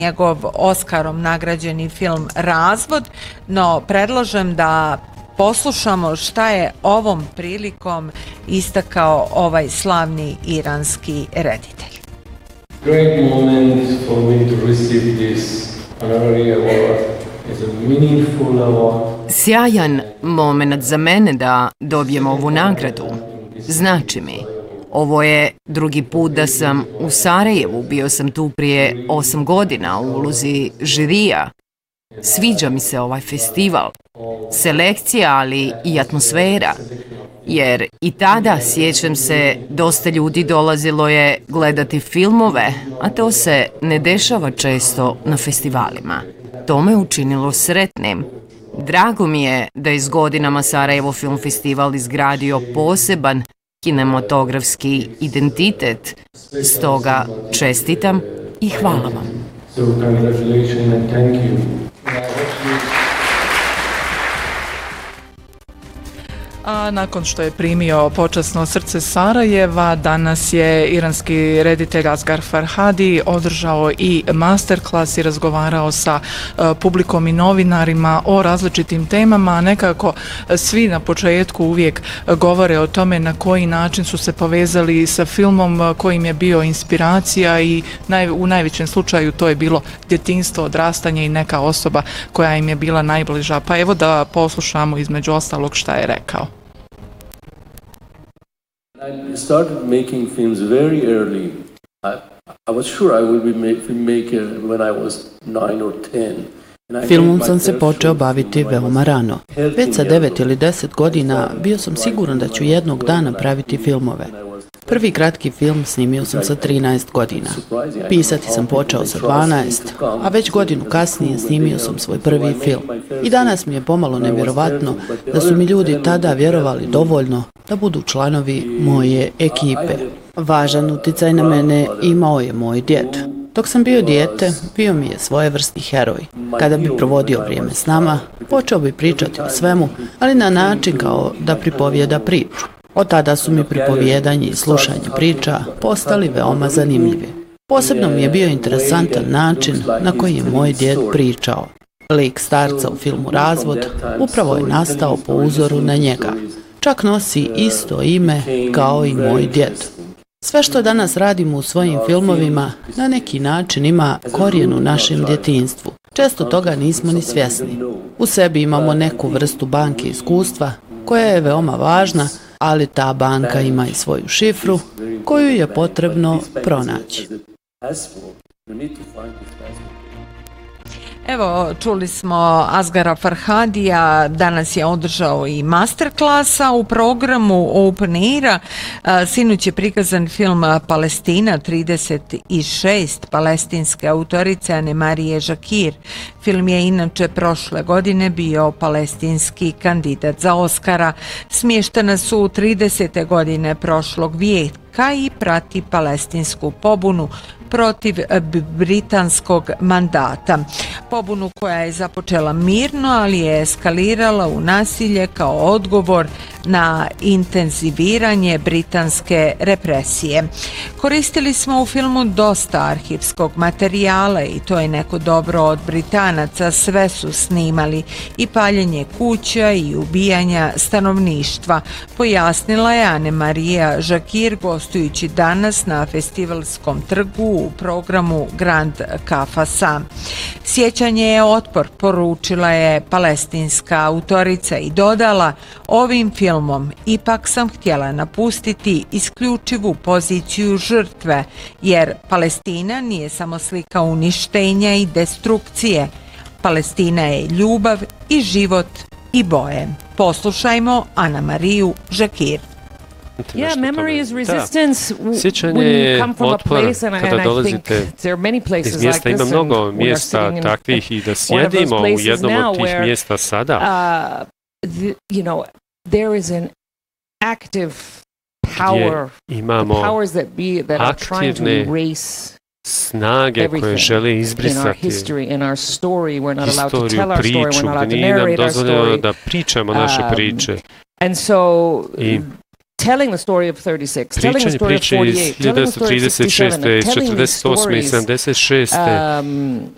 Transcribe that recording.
njegov Oskarom nagrađeni film Razvod, no predlažem da poslušamo šta je ovom prilikom istakao ovaj slavni iranski reditelj. Great moment for me to receive this honorary award. It's a meaningful award. Sjajan moment za mene da dobijem ovu nagradu. Znači mi, ovo je drugi put da sam u Sarajevu, bio sam tu prije 8 godina u ulozi žirija. Sviđa mi se ovaj festival, selekcija, ali i atmosfera, jer i tada, sjećam se, dosta ljudi dolazilo je gledati filmove, a to se ne dešava često na festivalima. To me učinilo sretnim. Drago mi je da je s godinama Sarajevo Film Festival izgradio poseban kinematografski identitet. Stoga čestitam i hvala vam. So congratulations and thank you. A nakon što je primio počasno srce Sarajeva, danas je iranski reditelj Asghar Farhadi održao i masterclass i razgovarao sa publikom i novinarima o različitim temama. Nekako svi na početku uvijek govore o tome na koji način su se povezali sa filmom, kojim je bio inspiracija i u najvećem slučaju to je bilo djetinjstvo, odrastanje i neka osoba koja im je bila najbliža. Pa evo da poslušamo između ostalog šta je rekao. I started making films very early. I was sure I would be a filmmaker when I was 9 or 10. Filmom sam se počeo baviti veoma rano. Već sa 9 ili 10 godina bio sam siguran da ću jednog dana praviti filmove. Prvi kratki film snimio sam sa 13 godina. Pisati sam počeo sa 12, a već godinu kasnije snimio sam svoj prvi film. I danas mi je pomalo nevjerovatno da su mi ljudi tada vjerovali dovoljno da budu članovi moje ekipe. Važan uticaj na mene imao je moj djed. Dok sam bio dijete, bio mi je svojevrsni heroj. Kada bi provodio vrijeme s nama, počeo bi pričati o svemu, ali na način kao da pripovijeda priču. Od tada su mi pripovijedanje i slušanje priča postali veoma zanimljivi. Posebno mi je bio interesantan način na koji je moj djed pričao. Lik starca u filmu Razvod upravo je nastao po uzoru na njega. Čak nosi isto ime kao i moj djed. Sve što danas radimo u svojim filmovima na neki način ima korijen u našem djetinjstvu. Često toga nismo ni svjesni. U sebi imamo neku vrstu banke iskustva koja je veoma važna, ali ta banka ima i svoju šifru koju je potrebno pronaći. Evo, čuli smo Asghara Farhadija, danas je održao i masterklasa u programu Open Aira. Sinoć je prikazan film Palestina 36 palestinske autorice Anemarije Žakir. Film je inače prošle godine bio palestinski kandidat za Oskara. Smještena su u 30. godine prošlog vijeka i prati palestinsku pobunu protiv britanskog mandata. Pobunu koja je započela mirno, ali je eskalirala u nasilje kao odgovor na intenziviranje britanske represije. Koristili smo u filmu dosta arhivskog materijala i to je neko dobro od Britanaca. Sve su snimali i paljenje kuća i ubijanja stanovništva, pojasnila je Anemarija Žakir gostujući danas na festivalskom trgu u programu Grand Kafasa. Sjećanje je otpor, poručila je palestinska autorica i dodala: ovim filmom ipak sam htjela napustiti isključivu poziciju žrtve, jer Palestina nije samo slika uništenja i destrukcije. Palestina je ljubav i život i boje. Poslušajmo Anemariju Žakir. Yeah, memory is resistance Sjećanje je otpor kada dolazite iz mjesta. Ima mnogo mjesta takvih i da sjedimo u jednom od tih mjesta sada. You know, there is an active power, powers that be that are trying to erase snage koje žele izbrisati istoriju, priču, gdje nije nam dozvoljeno da pričamo naše priče. And so telling the story of 36, telling the story of 48, telling the story of 67, telling these stories